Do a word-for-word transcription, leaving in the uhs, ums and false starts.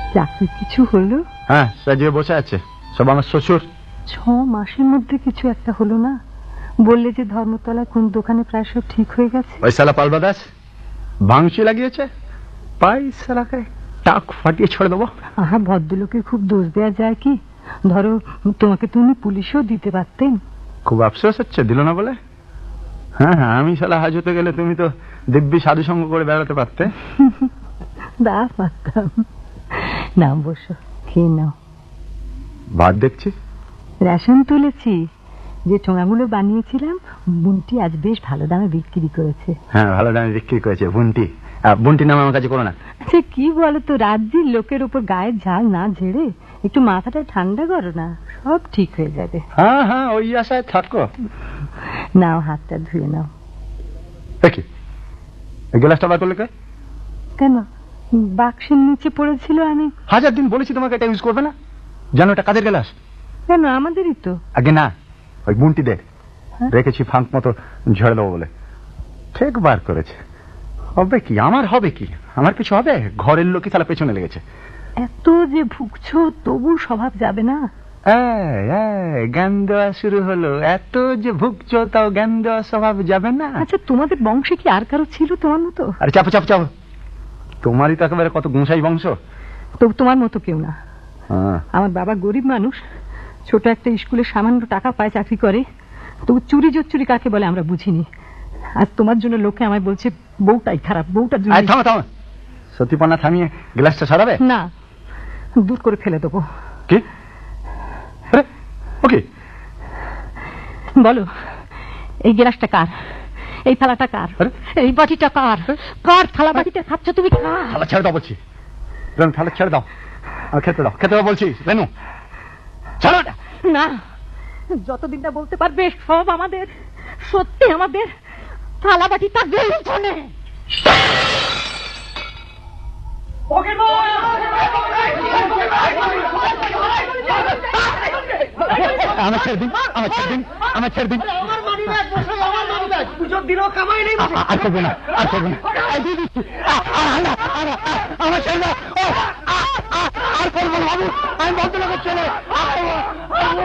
চাকরি কিছু হলো? হ্যাঁ, সাজিয়ে বসে আছে, সব আমার শ্বশুর। ছ মাসের মধ্যে কিছু একটা হলো না? বললে যে ধর্মতলা কোন দোকানে প্রায় সব ঠিক হয়ে গেছে। ওই শালা পালবা দাস ভাঙচি লাগিয়েছে, পাই শালাকে টাক ফাটিয়ে ছেড়ে দেবো। আহা, ভদ্রলোকের খুব দোষ দেওয়া যায় কি? ধরো তোমাকে তুমি পুলিশও দিতে পারতেন। খুব আফসোস হচ্ছে দিল না বলে। হ্যাঁ হ্যাঁ, আমি শালা হাজতে গেলে তুমি তো দিব্যি সাধু সঙ্গ করে বেড়াতে পারতে। দা পারতাম। নাও বসো, খেয়ে নাও। ভাত দেখছি। রেশন তুলেছি, যে ঠোঙাগুলো বানিয়েছিলাম বুনটি আজ বেশ ভালো দামে বিক্রি করেছে। হ্যাঁ, ভালো দামে বিক্রি করেছে। বুনটি বুনটি নাম আমার কাছে করো না। আচ্ছা কি বলো তো, রাজ্যের লোকের উপর গায়ের ঝাল না ঝেড়ে একটু মাথাটা ঠান্ডা করো না, সব ঠিক হয়ে যাবে। হ্যাঁ হ্যাঁ, ওই আশায় থাকো। নাও, হাতটা ধুয়ে নাও। দেখি এই গ্লাসটা বার করলে কে? কেন, বাক্সের নিচে পড়েছিল। আমি হাজার দিন বলেছি তোমাকে এটা ইউজ করবে না, জানো এটা কাদের গ্লাস? কেন, আমাদেরই তো। আগে না, ওই বুনটিদের রেখেছি ফাঁক মতো ঝেড়ে দেবো বলে। ঠিক বার করেছে। হবে কি, আমার হবে কি? আমার কিছু হবে? ঘরের লোকই তাহলে পেছনে লেগেছে। এত যে ভুগছো তবু স্বভাব যাবে না। জ্ঞান দেওয়া শুরু হলো। এত যে ভুগছো তাও জ্ঞান দেওয়া স্বভাব যাবে না। আচ্ছা, তোমাদের বংশে কি আর কারো ছিল তোমার মতো? আরে চাপো চাপো চাপো, তোমারই তো একেবারে কত গোঁসাই বংশ। তবু তোমার মতো কেউ না। আমার বাবা গরিব মানুষ, ছোট একটা স্কুলে সামান্য টাকা পায়, চাকরি করে। তবু চুরি জোচ্চুরি কাকে বলে আমরা বুঝিনি। আজ তোমার জন্য লোকে আমায় বলছে বউটাই খারাপ, বউটা। থামো থামো, সত্যিপনা থামিয়ে গ্লাসটা সারাবে না, দূর করে ফেলে দেবো। কি? ওকে বলো, এই গ্লাসটা কার? এই থালাটা কার? এই বাটিটা কার? কার থালা বাটিটা খাচ্ছ তুমি? থালা ছেড়ে দাও বলছি, থালা ছেড়ে দাও। আমি খেতে দাও, খেতে দাও বলছি। রেনু চলো না, যতদিন না বলতে পারবে সব আমাদের, সত্যি আমাদের, থালা বাটি থাকবে পিছনে। আমার ছেড়ে দিন, আমার ছেড়ে দিন, আমার ছেড়ে দিন। আর করবো না, আর করবো না, আমার ছেড়ে দাও। আর করবো না, আমি ভদ্রলোকের ছেলে।